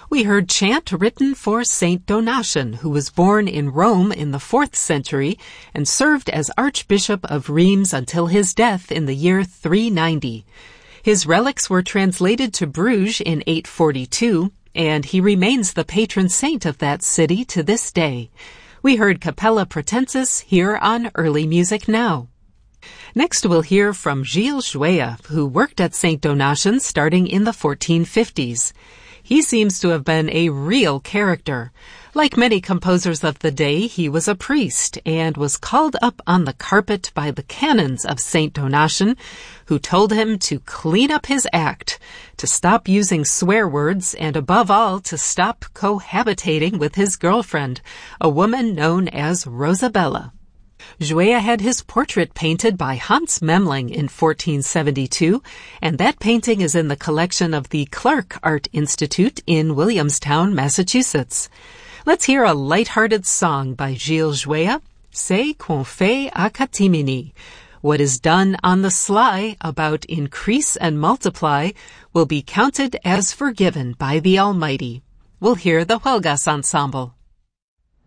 We heard chant written for Saint Donatian, who was born in Rome in the 4th century and served as Archbishop of Reims until his death in the year 390. His relics were translated to Bruges in 842, and he remains the patron saint of that city to this day. We heard Capella Pratensis here on Early Music Now. Next we'll hear from Gilles Jouet, who worked at Saint Donatian starting in the 1450s. He seems to have been a real character. Like many composers of the day, he was a priest and was called up on the carpet by the canons of Saint Donatian, who told him to clean up his act, to stop using swear words, and above all, to stop cohabitating with his girlfriend, a woman known as Rosabella. Jouet had his portrait painted by Hans Memling in 1472, and that painting is in the collection of the Clark Art Institute in Williamstown, Massachusetts. Let's hear a light-hearted song by Gilles Jouet, C'est qu'on fait à catimini. What is done on the sly about increase and multiply will be counted as forgiven by the Almighty. We'll hear the Huelgas Ensemble.